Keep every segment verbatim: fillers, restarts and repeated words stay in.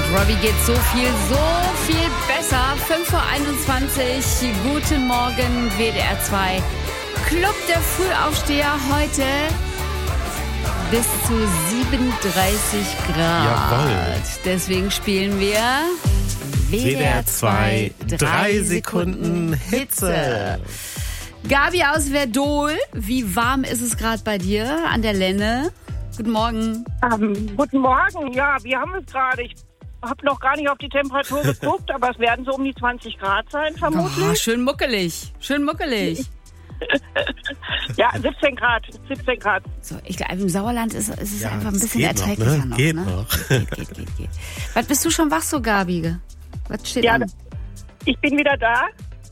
Robbie geht so viel, so viel besser. fünf Uhr einundzwanzig, guten Morgen, W D R zwei. Club der Frühaufsteher heute bis zu siebenunddreißig Grad. Jawohl. Deswegen spielen wir W D R zwei, drei Sekunden Hitze. Gabi aus Verdol, wie warm ist es gerade bei dir an der Lenne? Guten Morgen. Ähm, guten Morgen. Ja, wir haben es gerade. Ich habe noch gar nicht auf die Temperatur geguckt, aber es werden so um die zwanzig Grad sein, vermutlich. Oh, schön muckelig. Schön muckelig. Ja, siebzehn Grad. siebzehn Grad. So, ich glaube, im Sauerland ist, ist es Ja, einfach ein es bisschen geht erträglicher noch, noch. ne? Geht ne? noch. Geht, geht, geht, geht. Was, bist du schon wach so, Gabi? Was steht Ja, an? ich bin wieder da.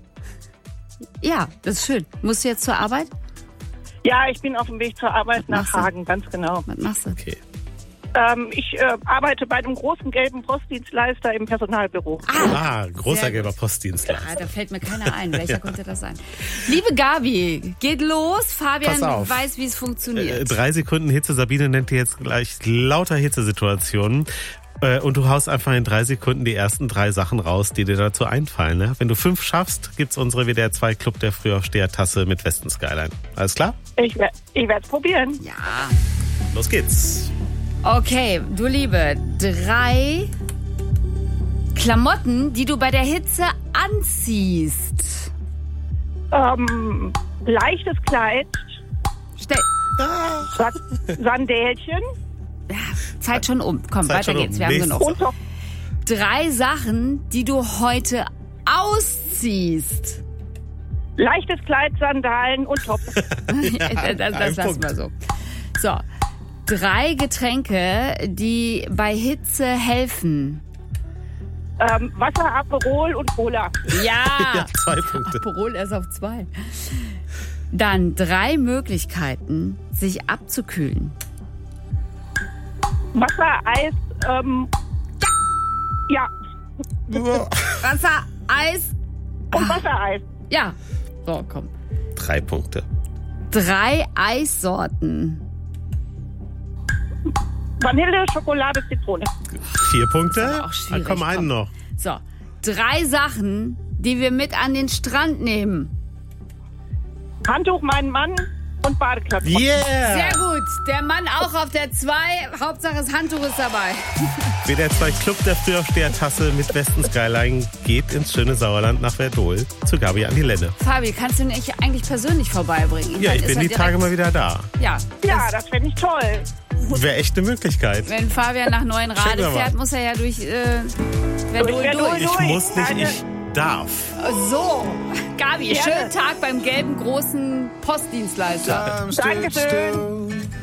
Ja, das ist schön. Musst du jetzt zur Arbeit? Ja, ich bin auf dem Weg zur Arbeit Was nach machst du? Hagen, ganz genau. Was machst du? Okay. Ähm, ich äh, arbeite bei einem großen gelben Postdienstleister im Personalbüro. Ah, großer Sehr gelber gut. Postdienstleister. Ah, da fällt mir keiner ein. Welcher könnte das sein? Liebe Gabi, geht los. Fabian Pass auf. weiß, wie es funktioniert. Äh, drei Sekunden Hitze. Sabine nennt dir jetzt gleich lauter Hitzesituationen. Äh, und du haust einfach in drei Sekunden die ersten drei Sachen raus, die dir dazu einfallen. Ne? Wenn du fünf schaffst, gibt's unsere W D R zwei Club der Frühaufsteher-Tasse mit Westen Skyline. Alles klar? Ich, wer- ich werde es probieren. Ja. Los geht's. Okay, du Liebe, drei Klamotten, die du bei der Hitze anziehst. Ähm, leichtes Kleid, Stell, Sa- Sandälchen ja, Zeit schon um. Komm, Zeit weiter schon um. geht's. Wir haben Nächstes. genug. und doch Drei Sachen, die du heute ausziehst. leichtes Kleid, Sandalen und Top. das das Ein lassen Punkt. wir so. So, drei Getränke, die bei Hitze helfen. ähm, Wasser, Aperol und Cola. Ja, Ja, zwei Punkte. Aperol erst auf zwei. Dann drei Möglichkeiten, sich abzukühlen. Wasser, Eis, ähm, ja, Wasser, Eis, und Wassereis. ja. So, komm. Drei Punkte. Drei Eissorten. Vanille, Schokolade, Zitrone. Vier Punkte. Das ist aber auch schwierig, Dann komm, einen komm. noch. So, drei Sachen, die wir mit an den Strand nehmen. Handtuch, mein Mann und Badeklamotten. Sehr Yeah! gut. Der Mann auch auf der zwei. Hauptsache das Handtuch ist dabei. W D R zwei Club der Frühaufsteher-Tasse mit Westen Skyline geht ins schöne Sauerland nach Verdol zu Gabi an die Lenne. Fabi, kannst du nicht eigentlich persönlich vorbeibringen? Ja, Dann ich ist bin er die direkt- Tage mal wieder da. Ja, Ja, das fände ich toll. Wäre echt eine Möglichkeit. wenn Fabian nach Neuenrade Schicken wir mal. fährt, muss er ja durch äh, Verdol Durch Verdol durch. Ich durch. muss nicht, Eine- ich darf. So, Gabi, Gerne. schönen Tag beim gelben großen Postdienstleister. Dankeschön.